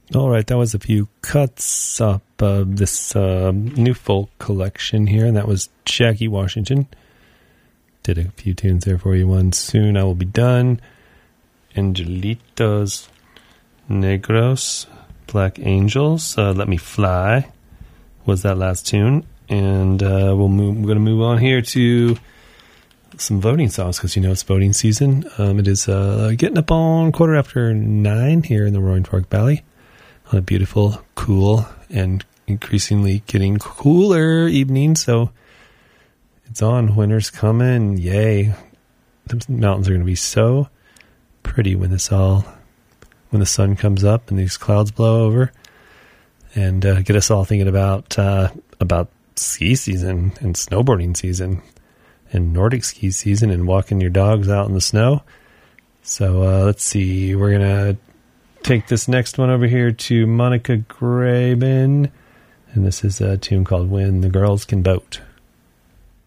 All right, that was a few cuts up of this new folk collection here, and that was Jackie Washington. Did a few tunes there for you. One, Soon I Will Be Done, Angelitos Negros, Black Angels, Let Me Fly was that last tune. And we're going to move on here to some voting songs, because it's voting season. It is getting up on 9:15 here in the Roaring Fork Valley on a beautiful, cool, and increasingly getting cooler evening. So it's on. Winter's coming. Yay. The mountains are going to be so pretty when the sun comes up and these clouds blow over, and get us all thinking about ski season and snowboarding season and Nordic ski season and walking your dogs out in the snow. So let's see. We're going to take this next one over here to Monica Graben, and this is a tune called When the Girls Can Boat.